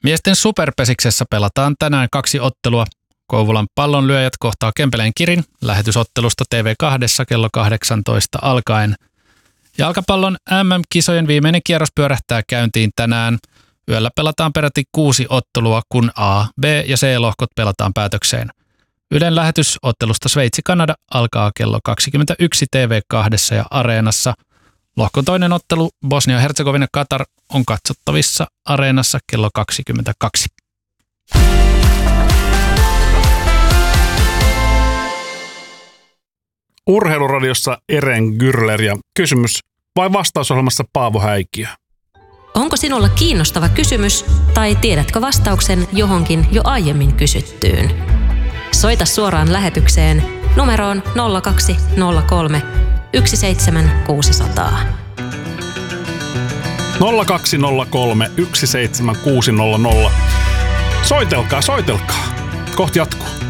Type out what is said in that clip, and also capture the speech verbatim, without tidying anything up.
Miesten superpesiksessä pelataan tänään kaksi ottelua. Kouvolan Pallonlyöjät kohtaa Kempeleen Kirin lähetysottelusta T V kaksi kello kahdeksantoista alkaen. Jalkapallon M M-kisojen viimeinen kierros pyörähtää käyntiin tänään. Yöllä pelataan peräti kuusi ottelua, kun A, B ja C-lohkot pelataan päätökseen. Ylen lähetys ottelusta Sveitsi-Kanada alkaa kello kaksikymmentäyksi T V kaksi ja Areenassa. Lohkon toinen ottelu Bosnia-Herzegovina-Katar on katsottavissa Areenassa kello kaksikymmentäkaksi. Urheiluradiossa Eren Gürler ja kysymys vai vastausohjelmassa Paavo Häikiö? Onko sinulla kiinnostava kysymys tai tiedätkö vastauksen johonkin jo aiemmin kysyttyyn? Soita suoraan lähetykseen numeroon nolla kaksi nolla kolme yksi seitsemän kuusi nolla nolla. nolla kaksi nolla kolme yksi seitsemän kuusi nolla nolla. Soitelkaa, soitelkaa. Kohti jatkuu.